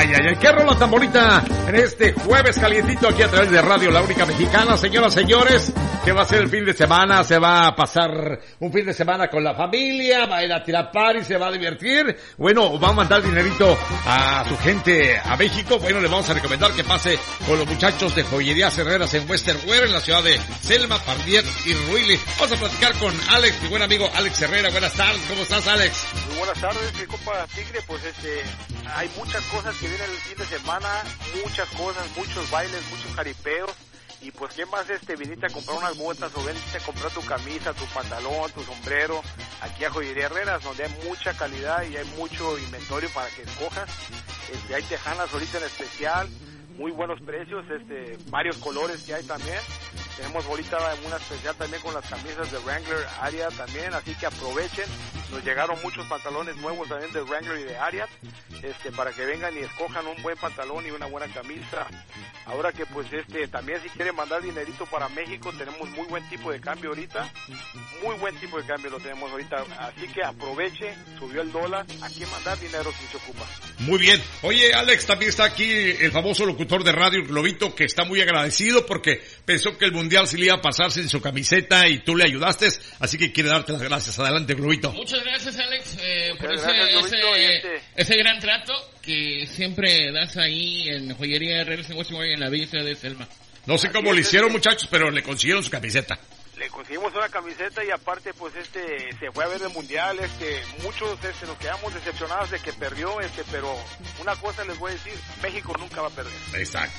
qué rola tan bonita en este jueves calientito aquí a través de Radio La Única Mexicana. Señoras, señores, ¿qué va a ser el fin de semana? Se va a pasar un fin de semana con la familia, va a ir a tirar party, se va a divertir. Bueno, va a mandar dinerito a su gente a México. Bueno, le vamos a recomendar que pase con los muchachos de Joyerías Herreras en Western Wear, en la ciudad de Selma, Pardiet y Ruili. Vamos a platicar con Alex, mi buen amigo Alex Herrera. Buenas tardes, ¿cómo estás, Alex? Muy buenas tardes, mi compa Tigre. Pues hay muchas cosas que vienen el fin de semana, muchas cosas, muchos bailes, muchos jaripeos. Y pues, ¿qué más viniste a comprar unas botas o veniste a comprar tu camisa, tu pantalón, tu sombrero aquí a Joyería Herreras, donde hay mucha calidad y hay mucho inventario para que escojas? Hay tejanas ahorita en especial, muy buenos precios, varios colores que hay también. Tenemos ahorita una especial también con las camisas de Wrangler, Ariat también, así que aprovechen. Nos llegaron muchos pantalones nuevos también de Wrangler y de Ariat, para que vengan y escojan un buen pantalón y una buena camisa. Ahora que pues también si quieren mandar dinerito para México, tenemos muy buen tipo de cambio ahorita, muy buen tipo de cambio lo tenemos ahorita, así que aproveche, subió el dólar, aquí mandar dinero si se ocupa. Muy bien. Oye, Alex, también está aquí el famoso locutor de radio, el Globito, que está muy agradecido porque pensó que el Mundial se le iba a pasar sin su camiseta y tú le ayudaste, así que quiere darte las gracias. Adelante, Globito. Muchas gracias, Alex, por gracias, ese gran trato que siempre das ahí en Joyería Herreras en Western Wear, en la villa de Selma. No sé cómo lo hicieron, muchachos, pero le consiguieron su camiseta. Le conseguimos una camiseta y aparte pues se fue a ver el mundial, muchos nos quedamos decepcionados de que perdió, pero una cosa les voy a decir, México nunca va a perder. Exacto.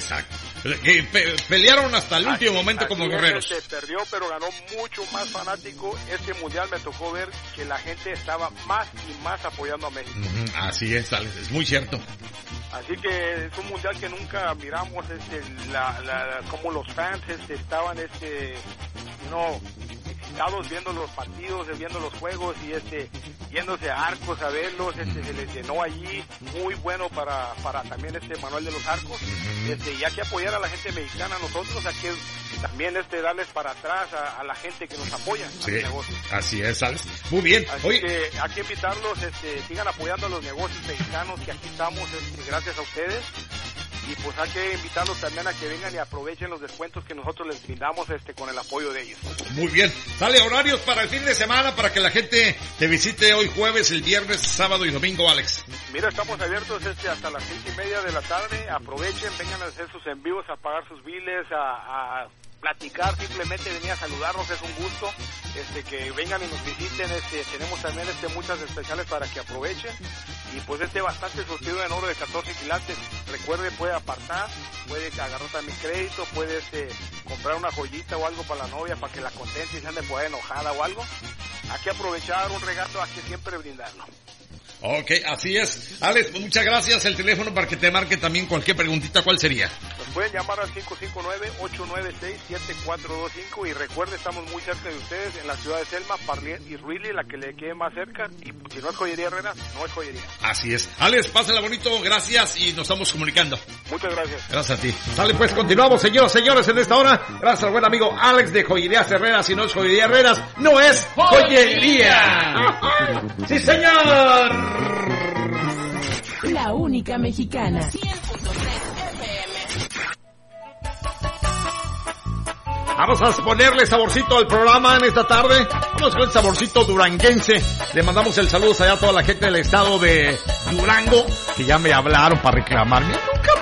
Pelearon hasta el último momento como guerreros. Perdió, pero ganó mucho más fanático. Este mundial me tocó ver que la gente estaba más y más apoyando a México. Así es, Alex, es muy cierto. Así que es un mundial que nunca miramos, como los fans estaban, excitados viendo los partidos, viendo los juegos y yéndose a Arcos a verlos, se les llenó allí, muy bueno para también Manuel de los Arcos, y hay que apoyar a la gente mexicana, nosotros hay que también darles para atrás a la gente que nos apoya. Sí, así es, Alex. Muy bien. Así que hay que invitarlos, sigan apoyando a los negocios mexicanos, que aquí estamos, gracias a ustedes. Y pues hay que invitarlos también a que vengan y aprovechen los descuentos que nosotros les brindamos con el apoyo de ellos. Muy bien. Sale horarios para el fin de semana para que la gente te visite hoy jueves, el viernes, sábado y domingo, Alex. Mira, estamos abiertos hasta las 6:30 de la tarde. Aprovechen, vengan a hacer sus envíos, a pagar sus biles, a platicar, simplemente venir a saludarnos, es un gusto, que vengan y nos visiten, tenemos también muchas especiales para que aprovechen, y pues bastante surtido en oro de 14 quilates, recuerde, puede apartar, puede agarrar también crédito, puede comprar una joyita o algo para la novia, para que la contente y se ande por ahí enojada o algo, hay que aprovechar un regalo, hay que siempre brindarlo. Ok, así es. Alex, pues muchas gracias. El teléfono para que te marque también cualquier preguntita, ¿cuál sería? Nos pueden llamar al 559-896-7425 y recuerde, estamos muy cerca de ustedes en la ciudad de Selma, Parlier y Ruili, la que le quede más cerca, y si no es Joyería Herrera, no es joyería. Así es. Alex, pásala bonito, gracias y nos estamos comunicando. Muchas gracias. Gracias a ti. Sale pues, continuamos, señores, en esta hora. Gracias al buen amigo Alex de Joyerías Herreras. Si no es Joyería Herreras, no es joyería. ¡Sí, señor! La Única Mexicana. 100.3 FM. Vamos a ponerle saborcito al programa en esta tarde. Vamos con el saborcito duranguense. Le mandamos el saludo allá a toda la gente del estado de Durango, que ya me hablaron para reclamarme.